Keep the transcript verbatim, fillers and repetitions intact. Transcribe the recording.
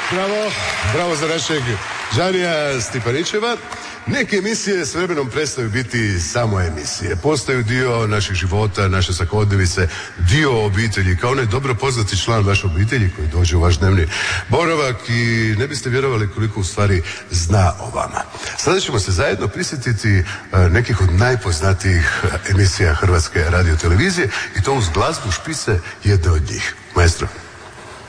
Bravo, bravo za našeg Džanija Stipaničeva. Neke emisije s vremenom prestaju biti samo emisije. Postaju dio naših života, naše svakodnevice, dio obitelji, kao onaj dobro poznati član vaše obitelji koji dođe u vaš dnevni boravak i ne biste vjerovali koliko u stvari zna o vama. Sada ćemo se zajedno prisjetiti nekih od najpoznatijih emisija Hrvatske radiotelevizije i to uz glazbu špice jedne od njih. Maestro.